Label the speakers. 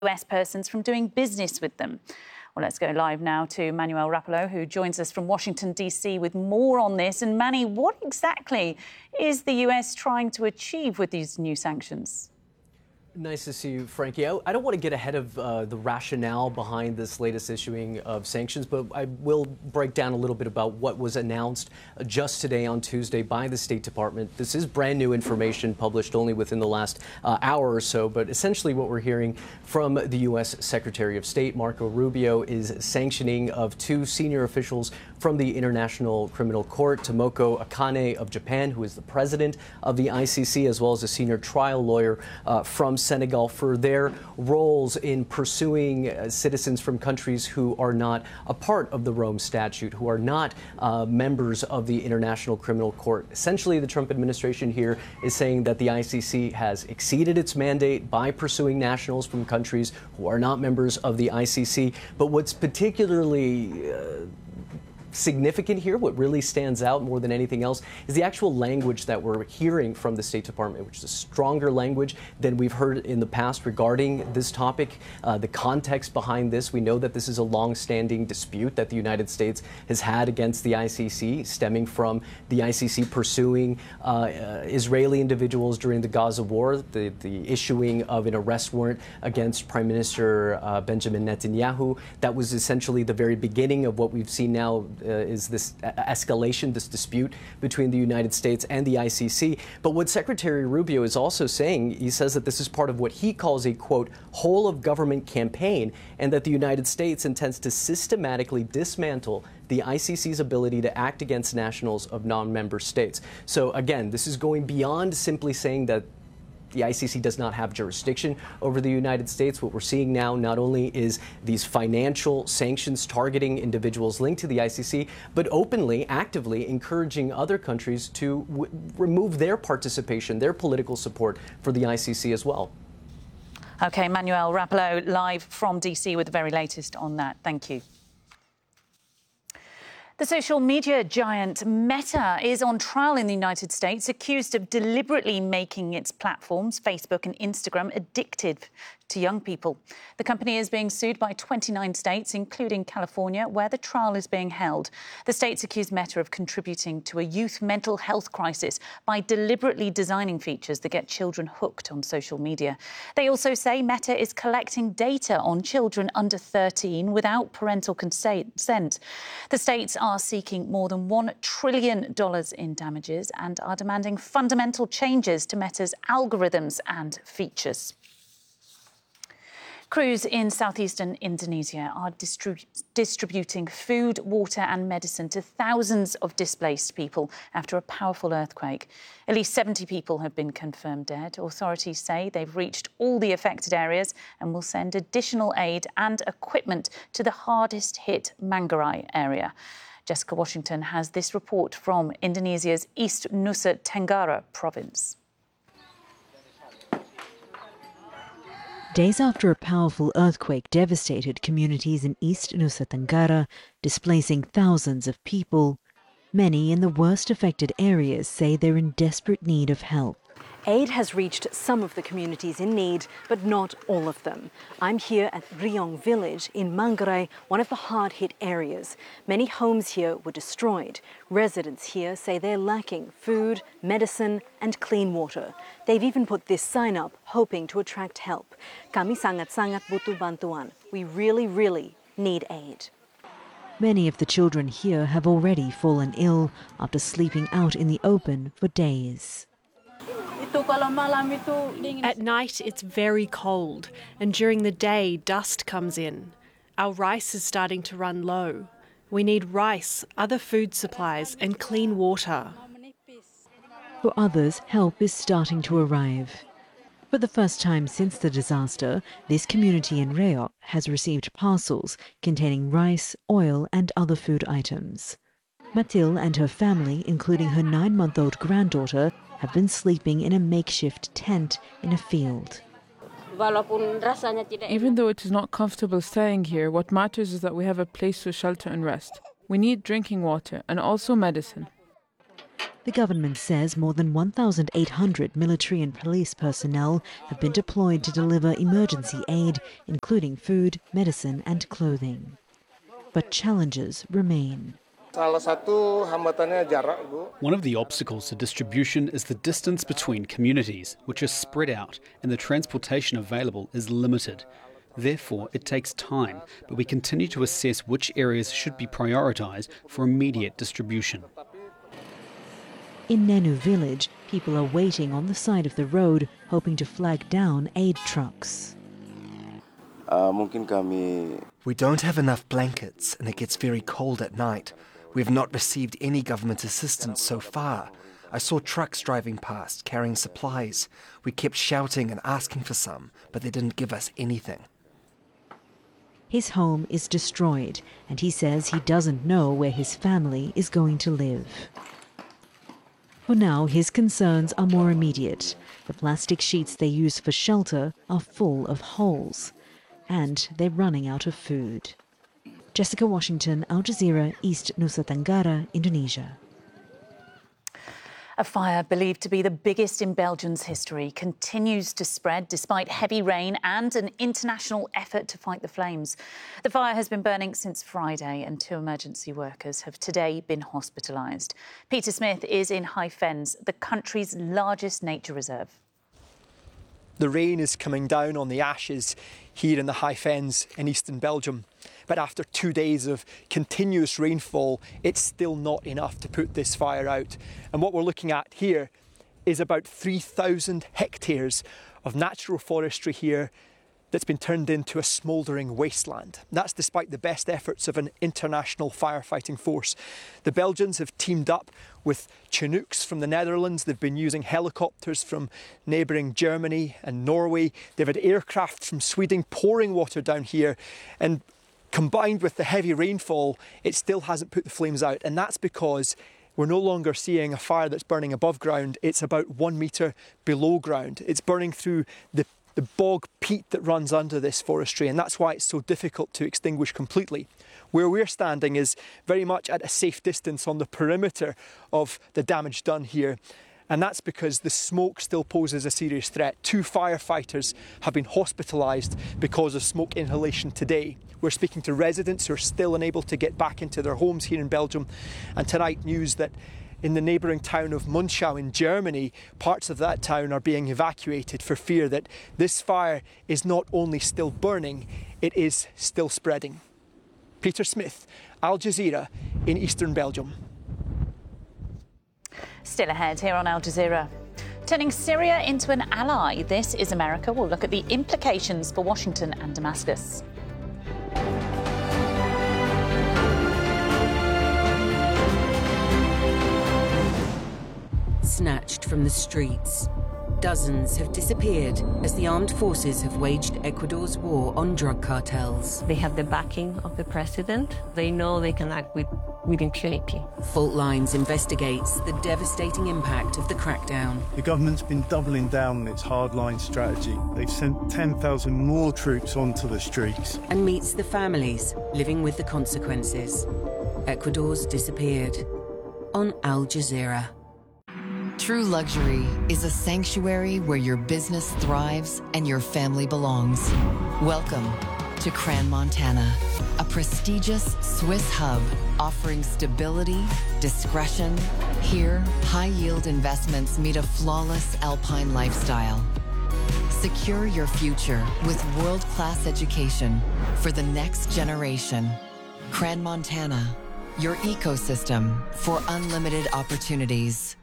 Speaker 1: US persons from doing business with them. Well, let's go live now to Manuel Rapallo, who joins us from Washington, D.C. with more on this. And Manny, what exactly is the US trying to achieve with these new sanctions?
Speaker 2: Nice to see you, Frankie. I don't want to get ahead of the rationale behind this latest issuing of sanctions, but I will break down a little bit about what was announced just today on Tuesday by the State Department. This is brand new information published only within the last hour or so, but essentially what we're hearing from the U.S. Secretary of State, Marco Rubio, is sanctioning of two senior officials from the International Criminal Court, Tomoko Akane of Japan, who is the president of the ICC, as well as a senior trial lawyer from Senegal, for their roles in pursuing citizens from countries who are not a part of the Rome Statute, who are not members of the International Criminal Court. Essentially, the Trump administration here is saying that the ICC has exceeded its mandate by pursuing nationals from countries who are not members of the ICC. But what's particularly significant here, what really stands out more than anything else, is the actual language that we're hearing from the State Department, which is a stronger language than we've heard in the past regarding this topic. The context behind this, we know that this is a long-standing dispute that the United States has had against the ICC, stemming from the ICC pursuing Israeli individuals during the Gaza war, the issuing of an arrest warrant against Prime Minister Benjamin Netanyahu. That was essentially the very beginning of what we've seen now is this escalation, this dispute between the United States and the ICC. But what Secretary Rubio is also saying, he says that this is part of what he calls a, quote, whole of government campaign, and that the United States intends to systematically dismantle the ICC's ability to act against nationals of non-member states. So again, this is going beyond simply saying that the ICC does not have jurisdiction over the United States. What we're seeing now not only is these financial sanctions targeting individuals linked to the ICC, but openly, actively encouraging other countries to remove their participation, their political support for the ICC as well.
Speaker 1: OK, Manuel Rapallo live from D.C. with the very latest on that. Thank you. The social media giant Meta is on trial in the United States, accused of deliberately making its platforms, Facebook and Instagram, addictive to young people. The company is being sued by 29 states, including California, where the trial is being held. The states accuse Meta of contributing to a youth mental health crisis by deliberately designing features that get children hooked on social media. They also say Meta is collecting data on children under 13 without parental consent. The states are seeking more than $1 trillion in damages and are demanding fundamental changes to Meta's algorithms and features. Crews in southeastern Indonesia are distributing food, water and medicine to thousands of displaced people after a powerful earthquake. At least 70 people have been confirmed dead. Authorities say they've reached all the affected areas and will send additional aid and equipment to the hardest hit Manggarai area. Jessica Washington has this report from Indonesia's East Nusa Tenggara province.
Speaker 3: Days after a powerful earthquake devastated communities in East Nusa Tenggara, displacing thousands of people, many in the worst affected areas say they're in desperate need of help.
Speaker 4: Aid has reached some of the communities in need, but not all of them. I'm here at Riong village in Manggarai, one of the hard-hit areas. Many homes here were destroyed. Residents here say they're lacking food, medicine and clean water. They've even put this sign up, hoping to attract help. Kami sangat-sangat butuh bantuan. We really need aid.
Speaker 3: Many of the children here have already fallen ill after sleeping out in the open for days.
Speaker 5: At night it's very cold, and during the day dust comes in. Our rice is starting to run low. We need rice, other food supplies and clean water.
Speaker 3: For others, help is starting to arrive. For the first time since the disaster, this community in Reo has received parcels containing rice, oil and other food items. Matil and her family, including her 9-month-old granddaughter, have been sleeping in a makeshift tent in a field.
Speaker 6: Even though it is not comfortable staying here, what matters is that we have a place to shelter and rest. We need drinking water and also medicine.
Speaker 3: The government says more than 1,800 military and police personnel have been deployed to deliver emergency aid, including food, medicine and clothing. But challenges remain.
Speaker 7: One
Speaker 8: of the obstacles to distribution is the distance between communities, which are spread out, and the transportation available is limited. Therefore, it takes time, but we continue to assess which areas should be prioritised for immediate distribution.
Speaker 3: In Nenu village, people are waiting on the side of the road, hoping to flag down aid trucks.
Speaker 9: We don't have enough blankets and it gets very cold at night. We have not received any government assistance so far. I saw trucks driving past, carrying supplies. We kept shouting and asking for some, but they didn't give us anything.
Speaker 3: His home is destroyed, and he says he doesn't know where his family is going to live. For now, his concerns are more immediate. The plastic sheets they use for shelter are full of holes, and they're running out of food. Jessica Washington, Al Jazeera, East Nusa Tenggara, Indonesia.
Speaker 1: A fire believed to be the biggest in Belgium's history continues to spread despite heavy rain and an international effort to fight the flames. The fire has been burning since Friday and 2 emergency workers have today been hospitalised. Peter Smith is in High Fens, the country's largest nature reserve.
Speaker 10: The rain is coming down on the ashes here in the High Fens in eastern Belgium. But after 2 days of continuous rainfall, it's still not enough to put this fire out. And what we're looking at here is about 3,000 hectares of natural forestry here that's been turned into a smouldering wasteland. That's despite the best efforts of an international firefighting force. The Belgians have teamed up with Chinooks from the Netherlands. They've been using helicopters from neighbouring Germany and Norway. They've had aircraft from Sweden pouring water down here. And combined with the heavy rainfall, it still hasn't put the flames out. And that's because we're no longer seeing a fire that's burning above ground. It's about 1 metre below ground. It's burning through the bog peat that runs under this forestry, and that's why it's so difficult to extinguish completely. Where we're standing is very much at a safe distance on the perimeter of the damage done here, and that's because the smoke still poses a serious threat. 2 firefighters have been hospitalised because of smoke inhalation today. We're speaking to residents who are still unable to get back into their homes here in Belgium, and tonight news that in the neighbouring town of Munschau in Germany, parts of that town are being evacuated for fear that this fire is not only still burning, it is still spreading. Peter Smith, Al Jazeera in eastern Belgium.
Speaker 1: Still ahead here on Al Jazeera. Turning Syria into an ally, this is America. We'll look at the implications for Washington and Damascus.
Speaker 11: Snatched from the streets. Dozens have disappeared as the armed forces have waged Ecuador's war on drug cartels.
Speaker 12: They have the backing of the president. They know they can act with impunity.
Speaker 11: Fault Lines investigates the devastating impact of the crackdown.
Speaker 13: The government's been doubling down on its hardline strategy. They've sent 10,000 more troops onto the streets.
Speaker 11: And meets the families living with the consequences. Ecuador's disappeared. On Al Jazeera.
Speaker 14: True Luxury is a sanctuary where your business thrives and your family belongs. Welcome to Crans-Montana, a prestigious Swiss hub offering stability, discretion. Here, high-yield investments meet a flawless alpine lifestyle. Secure your future with world-class education for the next generation. Crans-Montana, your ecosystem for unlimited opportunities.